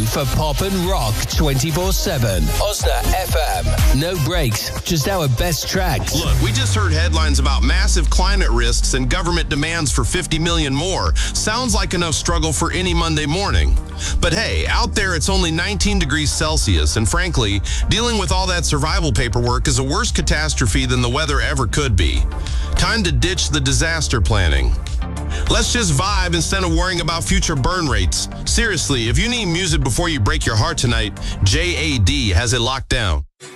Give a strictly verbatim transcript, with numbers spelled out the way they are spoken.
for pop and rock twenty-four seven. Osna F M. No breaks, just our best tracks. Look, we just heard headlines about massive climate risks and government demands for fifty million more. Sounds like enough struggle for any Monday morning. But hey, out there it's only nineteen degrees Celsius, and frankly, dealing with all that survival paperwork is a worse catastrophe than the weather ever could be. Time to ditch the disaster planning. Let's just vibe instead of worrying about future burn rates. Seriously, if you need music before you break your heart tonight, J A D has it locked down.